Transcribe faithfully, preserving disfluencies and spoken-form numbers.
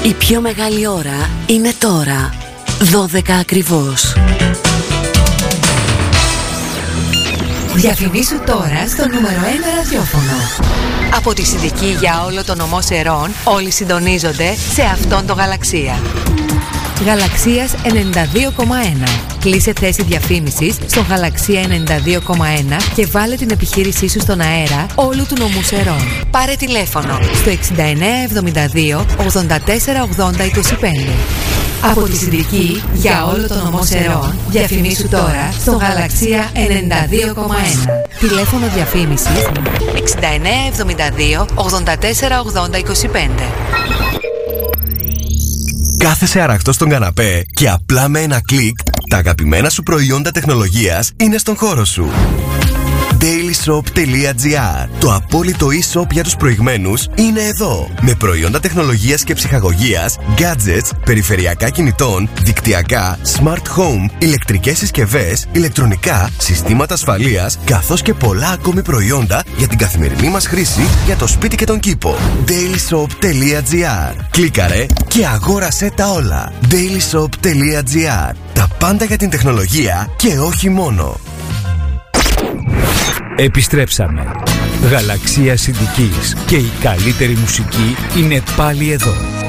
Η πιο μεγάλη ώρα είναι τώρα. δώδεκα ακριβώς. Διαφημίσου τώρα στο νούμερο ένα ραδιόφωνο. Από τη Συνδική για όλο το νομό Σερών, όλοι συντονίζονται σε αυτόν το Γαλαξία. Γαλαξίας ενενήντα δύο κόμμα ένα. Κλείσε θέση διαφήμισης στο Γαλαξία ενενήντα δύο κόμμα ένα και βάλε την επιχείρησή σου στον αέρα όλου του νομού Σερών. Πάρε τηλέφωνο στο εξήντα εννέα εβδομήντα δύο ογδόντα τέσσερα ογδόντα είκοσι πέντε. Από τη Συνδική για όλο το νομό Σερών, διαφημίσου τώρα στο Γαλαξία ενενήντα δύο κόμμα ένα. Τηλέφωνο διαφήμισης εξήντα εννέα εβδομήντα δύο ογδόντα τέσσερα ογδόντα είκοσι πέντε. Κάθεσαι αραχτό στον καναπέ και απλά με ένα κλικ τα αγαπημένα σου προϊόντα τεχνολογίας είναι στον χώρο σου. dailyshop.gr. Το απόλυτο e-shop για τους προηγμένους είναι εδώ. Με προϊόντα τεχνολογίας και ψυχαγωγίας, gadgets, περιφερειακά κινητών, δικτυακά, smart home, ηλεκτρικές συσκευές, ηλεκτρονικά, συστήματα ασφαλείας, καθώς και πολλά ακόμη προϊόντα για την καθημερινή μας χρήση για το σπίτι και τον κήπο. dailyshop.gr. Κλίκαρε και αγόρασέ τα όλα. dailyshop.gr. Τα πάντα για την τεχνολογία και όχι μόνο. Επιστρέψαμε. Γαλαξία Συνδικής και η καλύτερη μουσική είναι πάλι εδώ.